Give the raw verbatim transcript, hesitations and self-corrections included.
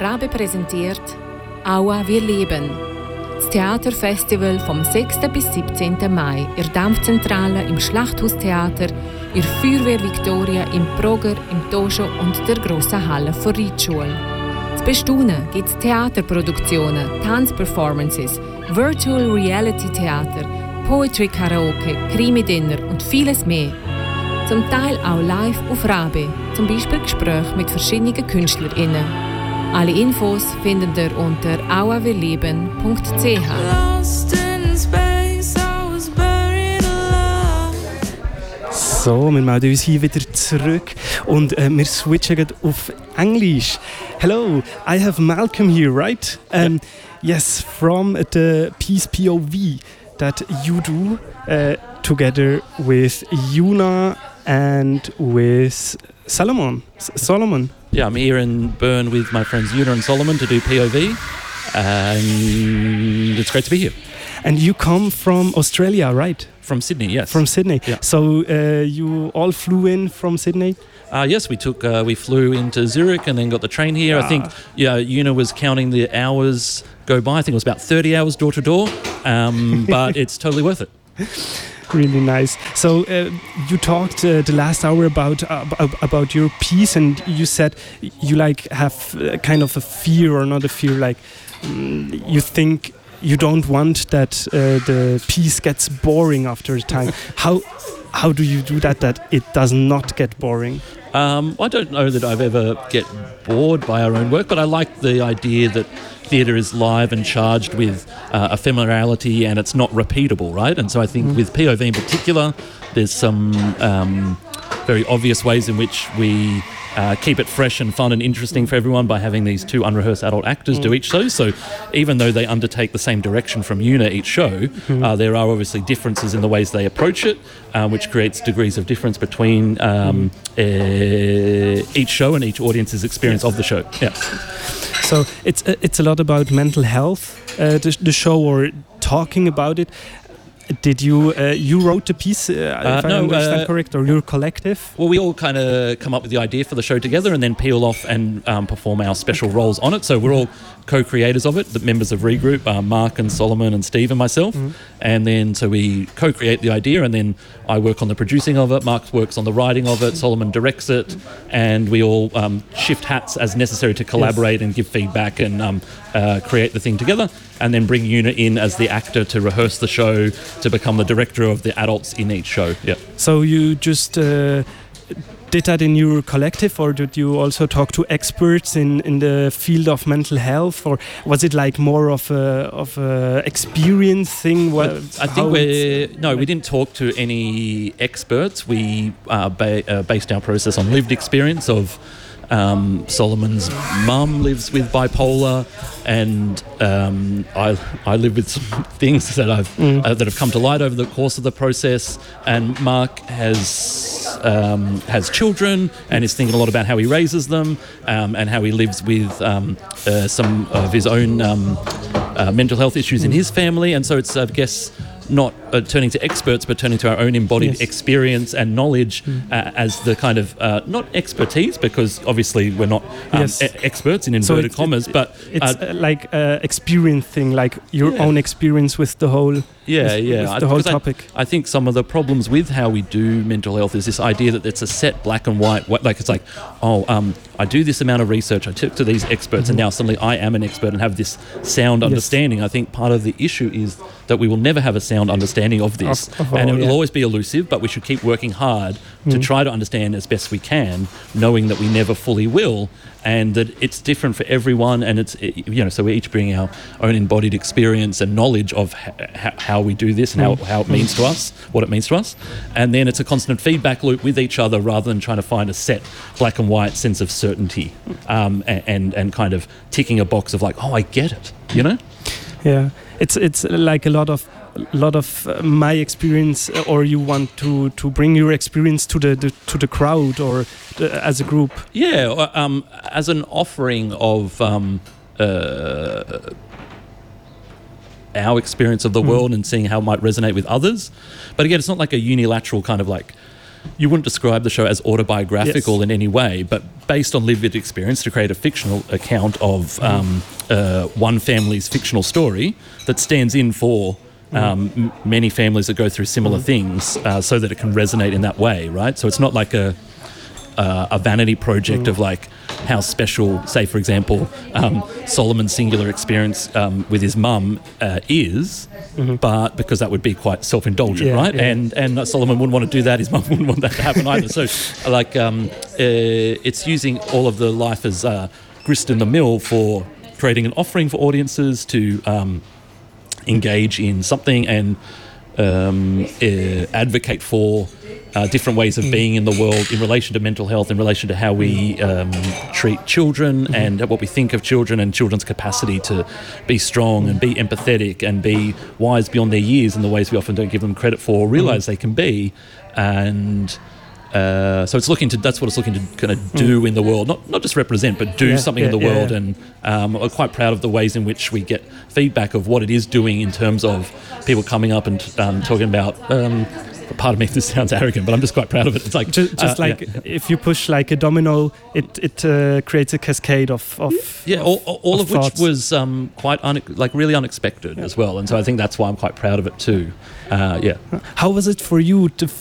Rabe präsentiert Aua wir leben. Das Theaterfestival vom sechsten bis siebzehnten Mai in der Dampfzentrale, im Schlachthaustheater, in der Feuerwehr Victoria, im Proger, im Dojo und der grossen Halle der Reitschule. Zu bestaunen gibt es Theaterproduktionen, Tanzperformances, Virtual Reality Theater, Poetry Karaoke, Krimi-Dinner und vieles mehr. Zum Teil auch live auf Rabe, zum Beispiel Gespräche mit verschiedenen KünstlerInnen. Alle Infos findet ihr unter aua wir leben punkt c h. So, wir melden uns hier wieder zurück und äh, wir switchen gerade auf Englisch. Hello, I have Malcolm here, right? Um, yes, from the Peace P O V that you do uh, together with Yuna and with Solomon. S- Solomon. Yeah, I'm here in Bern with my friends Una and Solomon to do P O V, and it's great to be here. And you come from Australia, right? From Sydney, yes. From Sydney. Yeah. So uh, you all flew in from Sydney? Uh, yes, we took uh, we flew into Zurich and then got the train here. Ah. I think yeah, Una was counting the hours go by. I think it was about thirty hours door to door, um, but it's totally worth it. Really nice. So uh, you talked uh, the last hour about uh, about your piece, and you said you like have uh, kind of a fear, or not a fear, like um, you think you don't want that uh, the piece gets boring after a time. how how do you do that that it does not get boring? Um, I don't know that I've ever get bored by our own work, but I like the idea that theatre is live and charged with uh, ephemerality, and it's not repeatable, right? And so I think mm. with P O V in particular, there's some um, very obvious ways in which we uh, keep it fresh and fun and interesting for everyone by having these two unrehearsed adult actors mm. do each show. So even though they undertake the same direction from Una each show, mm. uh, there are obviously differences in the ways they approach it, uh, which creates degrees of difference between um, mm. uh, each show and each audience's experience of the show. Yeah. So it's uh, it's a lot about mental health, uh, the, the show, or talking about it. Did you uh, you wrote the piece, uh, uh, if no, I understand uh, correct, or your collective? Well, we all kind of come up with the idea for the show together and then peel off and um, perform our special roles on it. So we're all co-creators of it, the members of Regroup, uh, Mark and Solomon and Steve and myself. Mm-hmm. And then so we co-create the idea, and then I work on the producing of it, Mark works on the writing of it, Solomon directs it, and we all um, shift hats as necessary to collaborate yes. and give feedback and um, uh, create the thing together, and then bring Una in as the actor to rehearse the show, to become the director of the adults in each show. Yeah. So you just uh, did that in your collective, or did you also talk to experts in, in the field of mental health, or was it like more of a of a experience thing? Well, I think we no, we didn't talk to any experts. We uh, ba- uh, based our process on lived experience of. Um, Solomon's mum lives with bipolar, and um, I I live with some things that I've mm. uh, that have come to light over the course of the process. And Mark has um, has children and is thinking a lot about how he raises them, um, and how he lives with um, uh, some of his own um, uh, mental health issues mm. in his family. And so it's I guess. Not uh, turning to experts, but turning to our own embodied yes. experience and knowledge mm. uh, as the kind of, uh, not expertise, because obviously we're not um, yes. e- experts in inverted so commas, it, but... It's uh, uh, like an experience thing, like your yeah. own experience with the whole Yeah, with, yeah. with the whole I, topic. I, I think some of the problems with how we do mental health is this idea that it's a set black and white, like it's like, oh, um, I do this amount of research, I took to these experts, mm-hmm. and now suddenly I am an expert and have this sound yes. understanding. I think part of the issue is that we will never have a sound understanding of this, of, of all, and it will yeah. always be elusive, but we should keep working hard mm-hmm. to try to understand as best we can, knowing that we never fully will, and that it's different for everyone, and it's, you know, so we each bring our own embodied experience and knowledge of ha- how we do this and how, how it means to us, what it means to us, and then it's a constant feedback loop with each other rather than trying to find a set black and white sense of certainty, um, and, and and kind of ticking a box of like, oh, I get it, you know? Yeah, it's it's like a lot of a lot of uh, my experience, or you want to, to bring your experience to the, the to the crowd or the, as a group. Yeah, um, as an offering of um, uh, our experience of the mm. world and seeing how it might resonate with others. But again, it's not like a unilateral kind of like you wouldn't describe the show as autobiographical Yes. in any way, but based on lived experience to create a fictional account of um, uh, one family's fictional story that stands in for um, m- many families that go through similar things, uh, so that it can resonate in that way, right? So it's not like a uh, a vanity project of like how special, say for example, um, Solomon's singular experience um, with his mum uh, is, mm-hmm. but because that would be quite self-indulgent, yeah, right? Yeah. And and Solomon wouldn't want to do that. His mum wouldn't want that to happen either. So, like, um, uh, it's using all of the life as uh, grist in the mill for creating an offering for audiences to um, engage in something and um, uh, advocate for uh, different ways of being in the world in relation to mental health, in relation to how we um, treat children mm-hmm. and what we think of children and children's capacity to be strong and be empathetic and be wise beyond their years in the ways we often don't give them credit for or realise mm-hmm. they can be. And uh, so it's looking to that's what it's looking to kind of do in the world, not not just represent, but do yeah, something yeah, in the yeah, world. yeah. And um, I'm quite proud of the ways in which we get feedback of what it is doing in terms of people coming up and um, talking about. Um, Pardon me if this sounds arrogant, but I'm just quite proud of it. It's like just, just uh, like yeah. if you push like a domino, it it uh, creates a cascade of of yeah, all, all of of, of which thoughts. was um, quite une- like really unexpected yeah. as well, and so I think that's why I'm quite proud of it too. Uh, yeah. How was it for you to